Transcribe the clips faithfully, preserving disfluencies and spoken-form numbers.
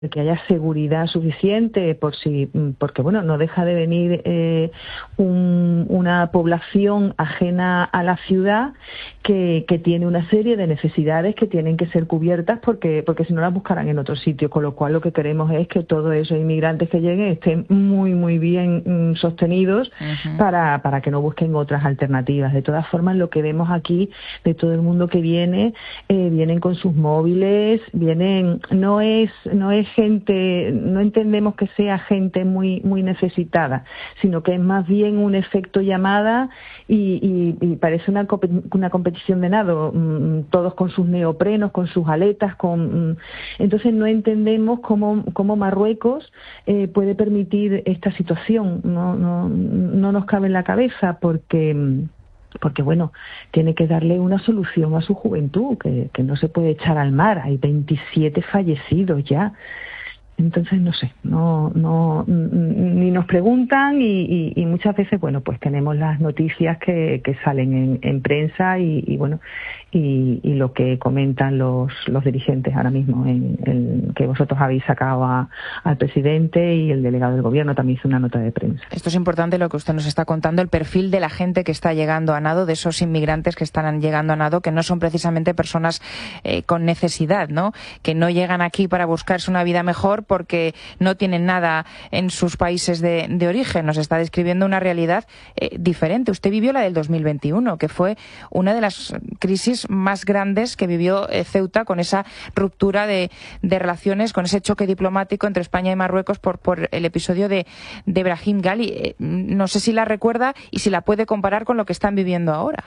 que haya seguridad suficiente, por si, porque bueno, no deja de venir eh, un, una población ajena a la ciudad que, que tiene una serie de necesidades que tienen que ser cubiertas porque, porque si no las buscarán en otro sitio, con lo cual lo que queremos es que todos esos inmigrantes que lleguen estén muy muy bien mm, sostenidos uh-huh. para, para que no busquen otras alternativas. De todas formas, lo que vemos aquí de todo el mundo que viene, eh, vienen con sus móviles, vienen, no es, no es gente, no entendemos que sea gente muy muy necesitada, sino que es más bien un efecto llamada y, y, y parece una, una competición de nado, todos con sus neoprenos, con sus aletas, con entonces no entendemos cómo, cómo Marruecos eh, puede permitir esta situación, no, no, no nos cabe en la cabeza porque porque bueno, tiene que darle una solución a su juventud, que, que no se puede echar al mar, hay veintisiete fallecidos ya. Entonces, no sé, no, no, ni nos preguntan y, y, y muchas veces, bueno, pues tenemos las noticias que, que salen en, en prensa y, y bueno, y, y lo que comentan los, los dirigentes ahora mismo, en, en, que vosotros habéis sacado a, al presidente y el delegado del gobierno también hizo una nota de prensa. Esto es importante lo que usted nos está contando, el perfil de la gente que está llegando a nado, de esos inmigrantes que están llegando a nado, que no son precisamente personas eh, con necesidad, ¿no? Que no llegan aquí para buscarse una vida mejor porque no tienen nada en sus países de, de origen. Nos está describiendo una realidad eh, diferente. Usted vivió la del dos mil veintiuno, que fue una de las crisis más grandes que vivió eh, Ceuta, con esa ruptura de, de relaciones, con ese choque diplomático entre España y Marruecos por, por el episodio de, de Brahim Ghali. Eh, no sé si la recuerda y si la puede comparar con lo que están viviendo ahora.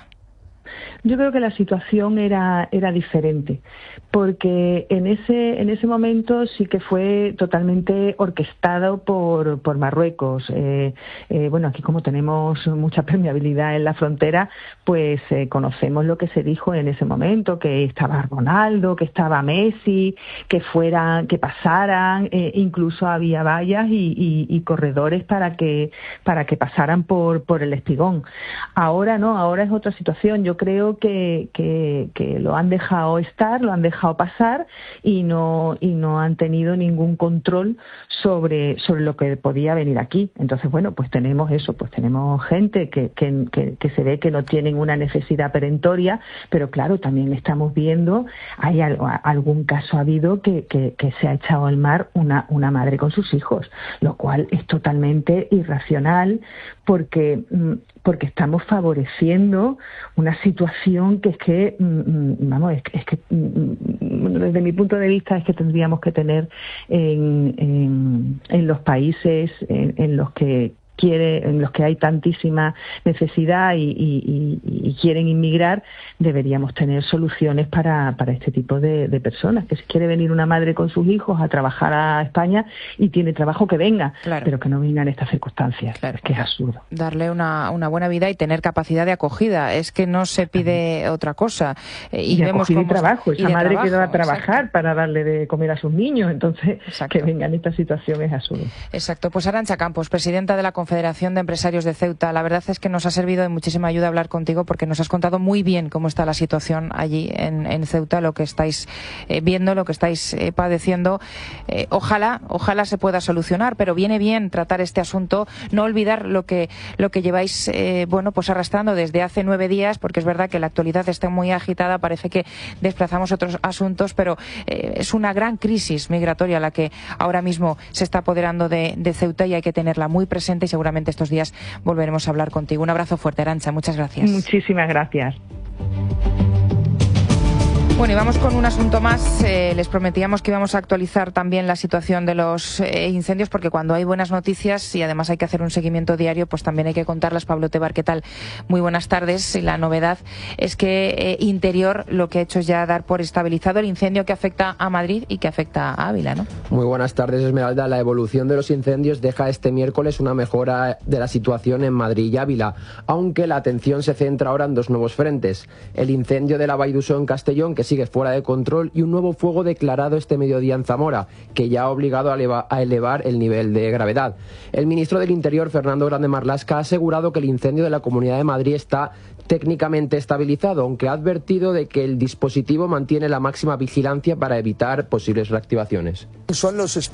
Yo creo que la situación era era diferente, porque en ese en ese momento sí que fue totalmente orquestado por por Marruecos. Eh, eh, bueno, aquí como tenemos mucha permeabilidad en la frontera, pues eh, conocemos lo que se dijo en ese momento, que estaba Ronaldo, que estaba Messi, que fueran, que pasaran, eh, incluso había vallas y, y, y corredores para que para que pasaran por por el espigón. Ahora no, ahora es otra situación. Yo creo que, que, que lo han dejado estar, lo han dejado pasar y no y no han tenido ningún control sobre sobre lo que podía venir aquí. Entonces, bueno, pues tenemos eso, pues tenemos gente que, que, que, que se ve que no tienen una necesidad perentoria, pero claro, también estamos viendo, hay algo, algún caso ha habido que, que, que se ha echado al mar una, una madre con sus hijos, lo cual es totalmente irracional porque, porque estamos favoreciendo una situación que es que, vamos, es, es que desde mi punto de vista es que tendríamos que tener en, en, en los países en, en los que quiere, en los que hay tantísima necesidad y, y, y, y quieren inmigrar, deberíamos tener soluciones para, para este tipo de, de personas. Que si quiere venir una madre con sus hijos a trabajar a España y tiene trabajo, que venga, claro, pero que no venga en estas circunstancias. Claro. Es que es absurdo. Darle una, una buena vida y tener capacidad de acogida. Es que no se pide otra cosa. Eh, y, y vemos cómo trabajo. Esa madre trabajo, quedó a trabajar, exacto, para darle de comer a sus niños. Entonces, exacto, que venga en esta situación es absurdo. Exacto. Pues Arantxa Campos, presidenta de la Confederación de Empresarios de Ceuta, la verdad es que nos ha servido de muchísima ayuda hablar contigo porque nos has contado muy bien cómo está la situación allí en, en Ceuta, lo que estáis eh, viendo, lo que estáis eh, padeciendo. Eh, ojalá, ojalá se pueda solucionar, pero viene bien tratar este asunto, no olvidar lo que lo que lleváis eh, bueno, pues arrastrando desde hace nueve días, porque es verdad que la actualidad está muy agitada, parece que desplazamos otros asuntos, pero eh, es una gran crisis migratoria la que ahora mismo se está apoderando de, de Ceuta y hay que tenerla muy presente y seguramente estos días volveremos a hablar contigo. Un abrazo fuerte, Arantxa, muchas gracias. Muchísimas gracias. Bueno, y vamos con un asunto más. Eh, les prometíamos que íbamos a actualizar también la situación de los eh, incendios, porque cuando hay buenas noticias y además hay que hacer un seguimiento diario, pues también hay que contarlas. Pablo Tebar, ¿qué tal? Muy buenas tardes. Y la novedad es que eh, Interior lo que ha hecho es ya dar por estabilizado el incendio que afecta a Madrid y que afecta a Ávila, ¿no? Muy buenas tardes, Esmeralda. La evolución de los incendios deja este miércoles una mejora de la situación en Madrid y Ávila, aunque la atención se centra ahora en dos nuevos frentes. El incendio de la Vall d'Uixó en Castellón, que que sigue fuera de control, y un nuevo fuego declarado este mediodía en Zamora, que ya ha obligado a, eleva a elevar el nivel de gravedad. El ministro del Interior, Fernando Grande Marlaska, ha asegurado que el incendio de la Comunidad de Madrid está técnicamente estabilizado, aunque ha advertido de que el dispositivo mantiene la máxima vigilancia para evitar posibles reactivaciones. Son los